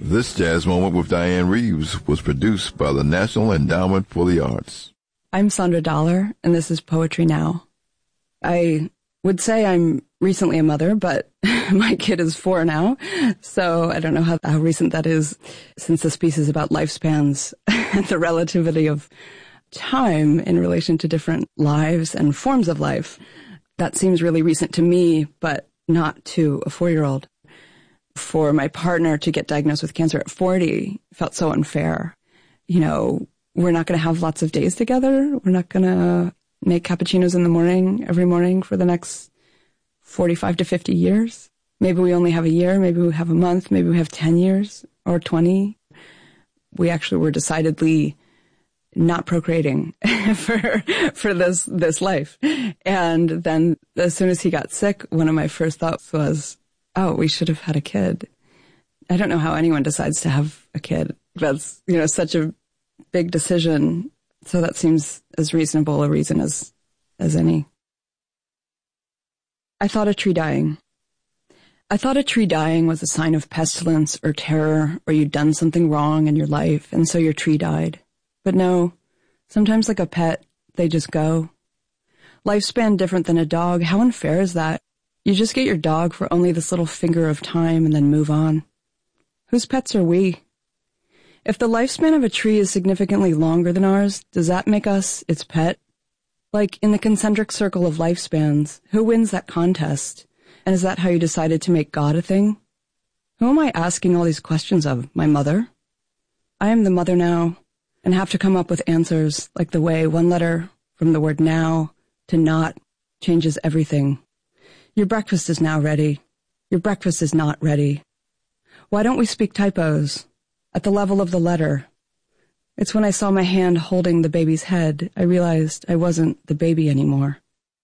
This Jazz Moment with Diane Reeves was produced by the National Endowment for the Arts. I'm Sandra Dollar, and this is Poetry Now. I would say I'm recently a mother, but my kid is 4 now, so I don't know how recent that is, since this piece is about lifespans and the relativity of time in relation to different lives and forms of life. That seems really recent to me, but not to a 4-year-old. For my partner to get diagnosed with cancer at 40 felt so unfair. You know, we're not going to have lots of days together. We're not going to make cappuccinos in the morning, every morning for the next 45 to 50 years. Maybe we only have a year, maybe we have a month, maybe we have 10 years or 20. We actually were decidedly not procreating for this life. And then as soon as he got sick, one of my first thoughts was, oh, we should have had a kid. I don't know how anyone decides to have a kid. That's, such a big decision. So that seems as reasonable a reason as any. I thought a tree dying. I thought a tree dying was a sign of pestilence or terror, or you'd done something wrong in your life, and so your tree died. But no, sometimes like a pet, they just go. Lifespan different than a dog. How unfair is that? You just get your dog for only this little finger of time and then move on. Whose pets are we? If the lifespan of a tree is significantly longer than ours, does that make us its pet? Like in the concentric circle of lifespans, who wins that contest? And is that how you decided to make God a thing? Who am I asking all these questions of? My mother? I am the mother now, and have to come up with answers like the way one letter from the word now to not changes everything. Your breakfast is now ready. Your breakfast is not ready. Why don't we speak typos? At the level of the letter. It's when I saw my hand holding the baby's head, I realized I wasn't the baby anymore.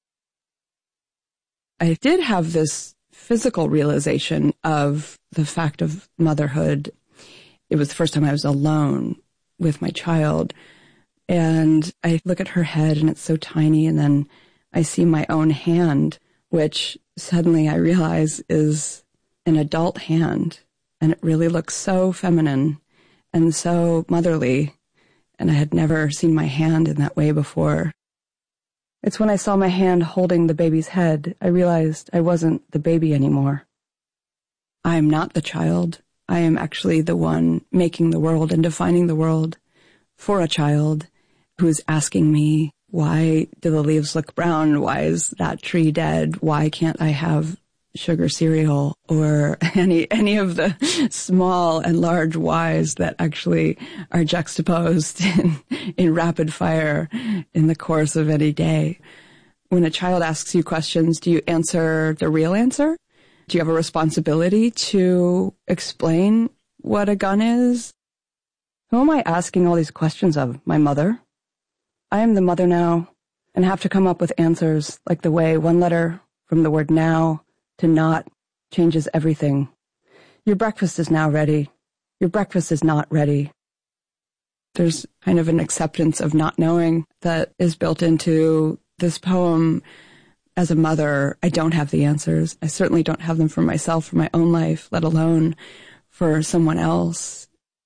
I did have this physical realization of the fact of motherhood. It was the first time I was alone with my child. And I look at her head and it's so tiny, and then I see my own hand, which suddenly I realize is an adult hand, and it really looks so feminine and so motherly, and I had never seen my hand in that way before. It's when I saw my hand holding the baby's head, I realized I wasn't the baby anymore. I am not the child. I am actually the one making the world and defining the world for a child who is asking me, why do the leaves look brown? Why is that tree dead? Why can't I have sugar cereal? Or any of the small and large whys that actually are juxtaposed in rapid fire in the course of any day. When a child asks you questions, do you answer the real answer? Do you have a responsibility to explain what a gun is? Who am I asking all these questions of? My mother? I am the mother now, and have to come up with answers like the way one letter from the word now to not changes everything. Your breakfast is now ready. Your breakfast is not ready. There's kind of an acceptance of not knowing that is built into this poem. As a mother, I don't have the answers. I certainly don't have them for myself, for my own life, let alone for someone else.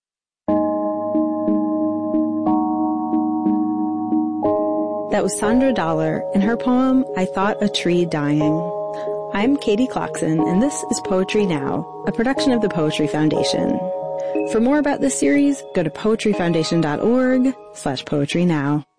That was Sandra Dollar in her poem, I Thought a Tree Dying. I'm Katie Clarkson, and this is Poetry Now, a production of the Poetry Foundation. For more about this series, go to poetryfoundation.org/poetrynow.